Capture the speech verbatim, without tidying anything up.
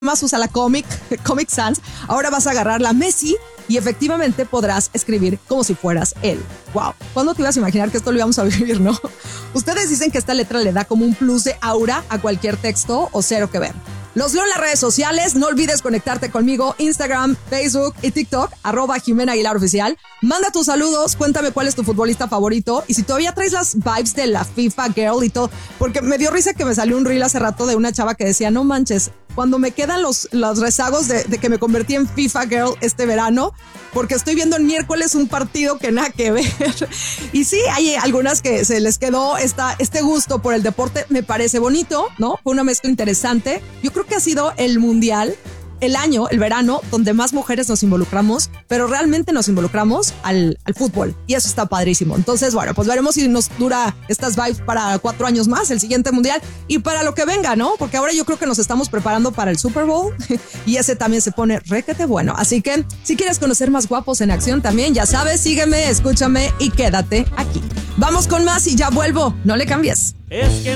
más usa la Comic, Comic Sans, ahora vas a agarrar la Messi y efectivamente podrás escribir como si fueras él. Wow, ¿cuándo te ibas a imaginar que esto lo íbamos a vivir, no? Ustedes dicen que esta letra le da como un plus de aura a cualquier texto o cero que ver. Los leo en las redes sociales, no olvides conectarte conmigo, Instagram, Facebook y TikTok, arroba Jimena Aguilar Oficial. Manda tus saludos, cuéntame cuál es tu futbolista favorito y si todavía traes las vibes de la FIFA Girl y todo, porque me dio risa que me salió un reel hace rato de una chava que decía, no manches, cuando me quedan los, los rezagos de, de que me convertí en FIFA Girl este verano, porque estoy viendo el miércoles un partido que nada que ver. Y sí, hay algunas que se les quedó esta, este gusto por el deporte, me parece bonito, ¿no? Fue una mezcla interesante. Yo creo que ha sido el mundial, el año, el verano, donde más mujeres nos involucramos, pero realmente nos involucramos al, al fútbol. Y eso está padrísimo. Entonces, bueno, pues veremos si nos dura estas vibes para cuatro años más, el siguiente mundial, y para lo que venga, ¿no? Porque ahora yo creo que nos estamos preparando para el Super Bowl y ese también se pone requete bueno. Así que, si quieres conocer más guapos en acción también, ya sabes, sígueme, escúchame y quédate aquí. Vamos con más y ya vuelvo. No le cambies. Es que